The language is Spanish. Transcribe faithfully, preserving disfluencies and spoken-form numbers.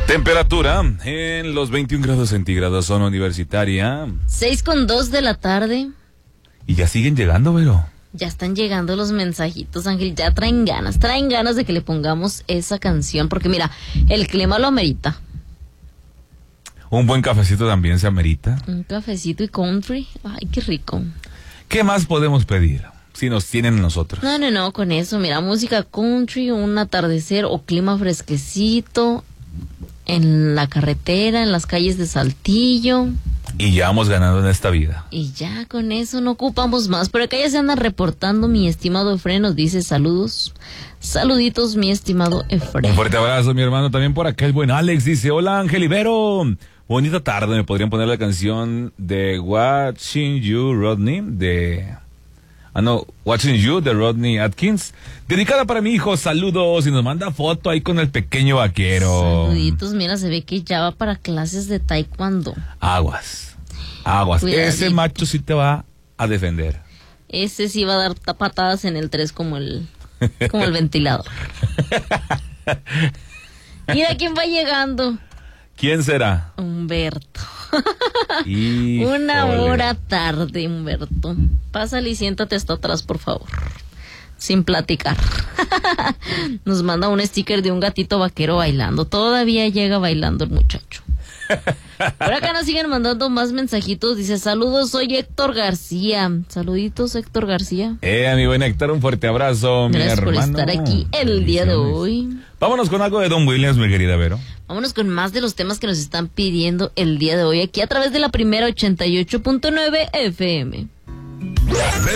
Temperatura en los veintiún grados centígrados, zona universitaria. seis con dos de la tarde. Y ya siguen llegando, Vero. Ya están llegando los mensajitos, Ángel. Ya traen ganas, traen ganas de que le pongamos esa canción. Porque mira, el clima lo amerita. Un buen cafecito también se amerita. Un cafecito y country. Ay, qué rico. ¿Qué más podemos pedir si nos tienen nosotros? No, no, no, con eso. Mira, música country, un atardecer o clima fresquecito. En la carretera, en las calles de Saltillo. Y ya vamos ganando en esta vida. Y ya con eso no ocupamos más. Pero acá ya se anda reportando mi estimado Efren. Nos dice saludos. Saluditos, mi estimado Efren. Un fuerte abrazo, mi hermano. También por acá el buen Alex dice: hola, Ángel Ibero. Bonita tarde. ¿Me podrían poner la canción de Watching You, Rodney? De... Ah, no, Watching You, de Rodney Atkins. Dedicada para mi hijo, saludos. Y nos manda foto ahí con el pequeño vaquero. Saluditos, mira, se ve que ya va para clases de taekwondo. Aguas, aguas. Cuidadito. Ese macho sí te va a defender. Ese sí va a dar patadas en el tres como el, como el ventilador. Mira quién va llegando. ¿Quién será? Humberto. Híjole. Una hora tarde, Humberto. Pásale y siéntate hasta atrás, por favor. Sin platicar. Nos manda un sticker de un gatito vaquero bailando. Todavía llega bailando el muchacho. Por acá nos siguen mandando más mensajitos. Dice: saludos, soy Héctor García. Saluditos, Héctor García. Eh, mi buen Héctor, un fuerte abrazo, Gracias mi por hermano. estar aquí el día de hoy. Vámonos con algo de Don Williams, mi querida Vero. Vámonos con más de los temas que nos están pidiendo el día de hoy aquí a través de la primera ochenta y ocho punto nueve F M.